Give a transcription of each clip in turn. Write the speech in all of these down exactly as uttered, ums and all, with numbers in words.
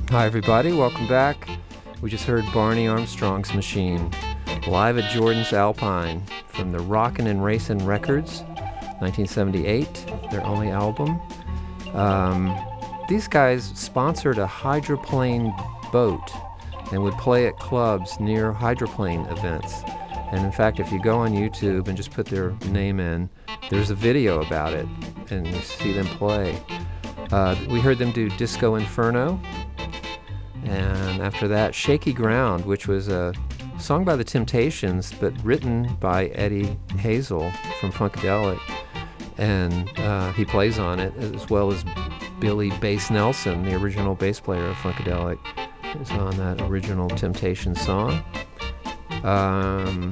Hi everybody, welcome back. We just heard Barney Armstrong's Machine, live at Jordan's Alpine from the Rockin' and Racin' Records, nineteen seventy-eight, their only album. Um, these guys sponsored a hydroplane boat and would play at clubs near hydroplane events. And in fact, if you go on YouTube and just put their name in, there's a video about it, and you see them play. Uh, we heard them do Disco Inferno, and after that, Shaky Ground, which was a song by the Temptations, but written by Eddie Hazel from Funkadelic, and uh, he plays on it, as well as Billy Bass Nelson, the original bass player of Funkadelic, is on that original Temptations song. Um,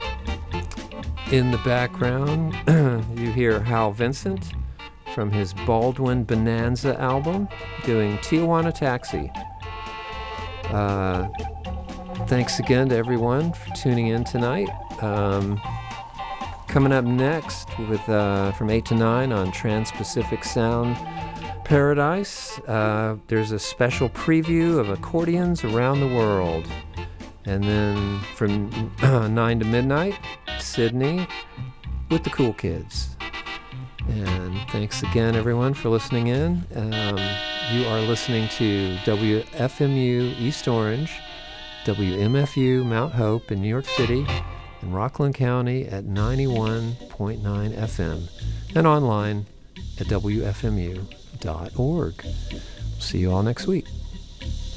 in the background, you hear Hal Vincent from his Baldwin Bonanza album doing Tijuana Taxi. Uh, thanks again to everyone for tuning in tonight. Um, coming up next with uh, from eight to nine on Trans-Pacific Sound Paradise, uh, there's a special preview of accordions around the world. And then from uh, nine to midnight, Sydney with the Cool Kids. And thanks again, everyone, for listening in. Um, you are listening to W F M U East Orange, W M F U Mount Hope in New York City, and Rockland County at ninety-one point nine F M, and online at W F M U dot org. See you all next week.